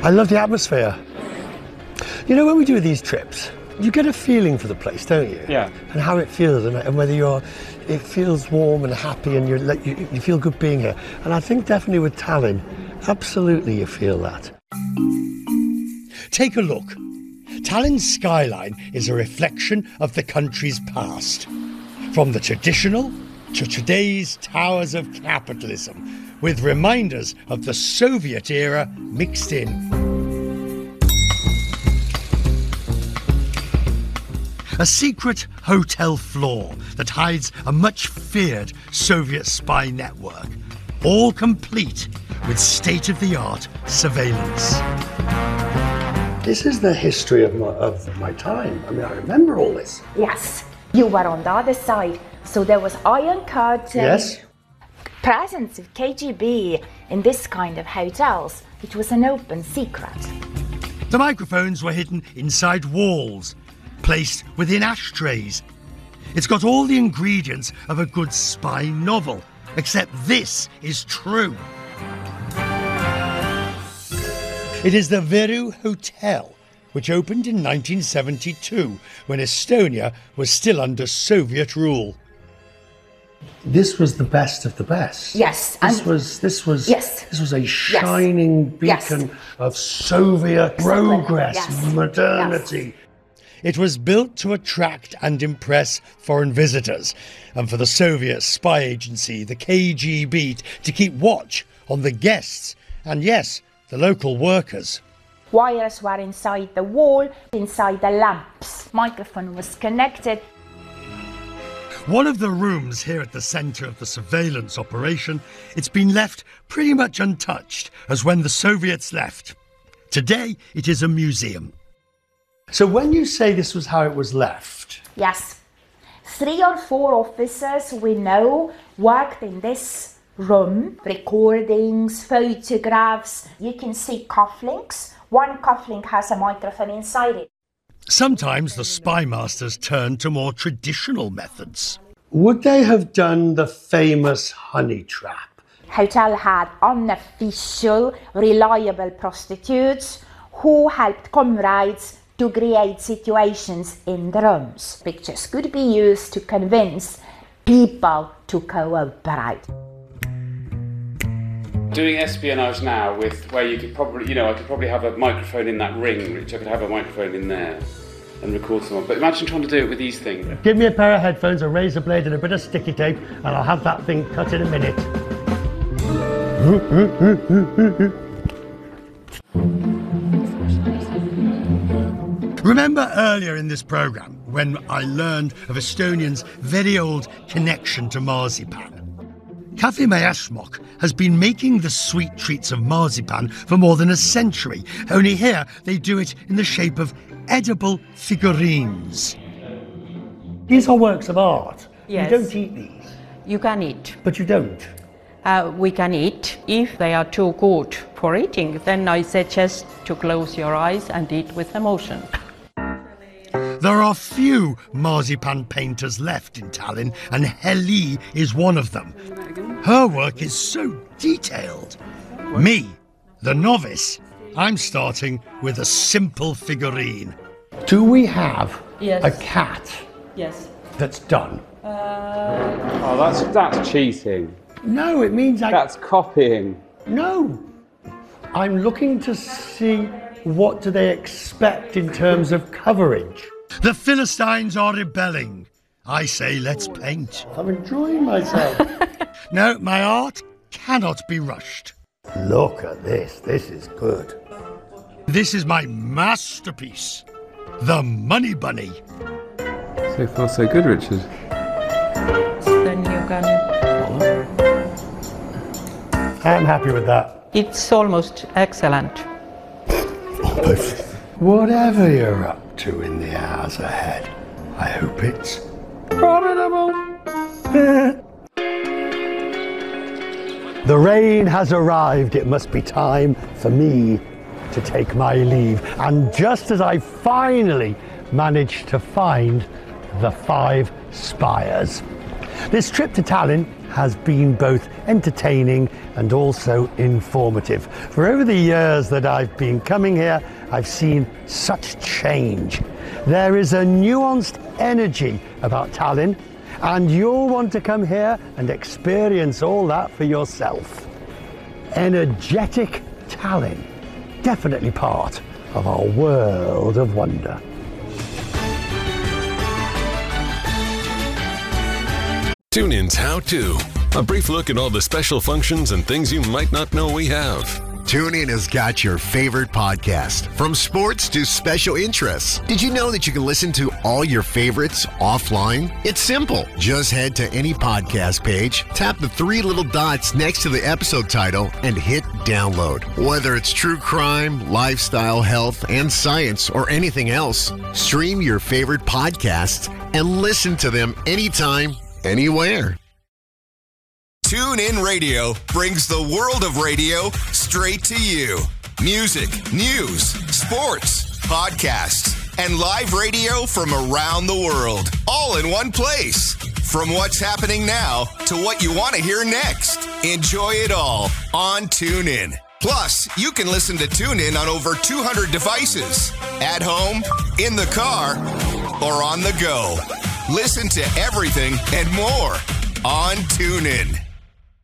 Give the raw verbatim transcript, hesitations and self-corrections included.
I love the atmosphere. You know, when we do these trips, you get a feeling for the place, don't you? Yeah. And how it feels, and, and whether you're, it feels warm and happy, and you're, you, you feel good being here. And I think definitely with Tallinn, absolutely you feel that. Take a look. Tallinn's skyline is a reflection of the country's past. From the traditional to today's towers of capitalism, with reminders of the Soviet era mixed in. A secret hotel floor that hides a much feared Soviet spy network, all complete with state-of-the-art surveillance. This is the history of my, of my time. I mean, I remember all this. Yes, you were on the other side, so there was iron curtain. Yes. Presence of K G B in this kind of hotels. It was an open secret. The microphones were hidden inside walls, placed within ashtrays. It's got all the ingredients of a good spy novel, except this is true. It is the Viru Hotel, which opened in nineteen seventy-two, when Estonia was still under Soviet rule. This was the best of the best. Yes. This and was this was yes. this was a shining Yes. beacon yes. of Soviet Exactly. progress, Yes. modernity. Yes. It was built to attract and impress foreign visitors, and for the Soviet spy agency, the K G B, to keep watch on the guests and, yes, the local workers. Wires were inside the wall, inside the lamps. Microphone was connected. One of the rooms here at the centre of the surveillance operation, it's been left pretty much untouched as when the Soviets left. Today, it is a museum. So when you say this was how it was left? Yes. Three or four officers we know worked in this room. Recordings, photographs. You can see cufflinks. One cufflink has a microphone inside it. Sometimes the spy masters turned to more traditional methods. Would they have done the famous honey trap? Hotel had unofficial, reliable prostitutes who helped comrades to create situations in the rooms. Pictures could be used to convince people to cooperate. Doing espionage now with where you could probably, you know, I could probably have a microphone in that ring, which I could have a microphone in there and record someone. But imagine trying to do it with these things. Give me a pair of headphones, a razor blade and a bit of sticky tape and I'll have that thing cut in a minute. Remember earlier in this programme when I learned of Estonians' very old connection to marzipan? Cafe Mayashmok has been making the sweet treats of marzipan for more than a century, only here they do it in the shape of edible figurines. These are works of art. Yes. You don't eat these. You can eat. But you don't. Uh, we can eat. If they are too good for eating, then I suggest to close your eyes and eat with emotion. There are few marzipan painters left in Tallinn, and Heli is one of them. Her work is so detailed. Me, the novice, I'm starting with a simple figurine. Do we have Yes. a cat Yes. that's done? Uh, Oh, that's that's cheating. No, it means I... That's copying. No. I'm looking to see what do they expect in terms of coverage. The Philistines are rebelling. I say let's paint. I'm enjoying myself. No, my art cannot be rushed. Look at this. This is good. This is my masterpiece. The Money Bunny. So far so good, Richard. then you can... I'm happy with that. It's almost excellent. Whatever you're up to in the hours ahead, I hope it's profitable. The rain has arrived. It must be time for me to take my leave. And just as I finally managed to find the five spires, This trip to Tallinn has been both entertaining and also informative. For over the years that I've been coming here, I've seen such change. There is a nuanced energy about Tallinn, and you'll want to come here and experience all that for yourself. Energetic Tallinn, definitely part of our world of wonder. TuneIn's How To. A brief look at all the special functions and things you might not know we have. TuneIn has got your favorite podcast, from sports to special interests. Did you know that you can listen to all your favorites offline? It's simple. Just head to any podcast page, tap the three little dots next to the episode title, and hit download. Whether it's true crime, lifestyle, health, and science, or anything else, stream your favorite podcasts and listen to them anytime, anywhere. TuneIn Radio brings the world of radio straight to you. Music, news, sports, podcasts, and live radio from around the world, all in one place. From what's happening now to what you want to hear next. Enjoy it all on TuneIn. Plus, you can listen to TuneIn on over two hundred devices. At home, in the car, or on the go. Listen to everything and more on TuneIn.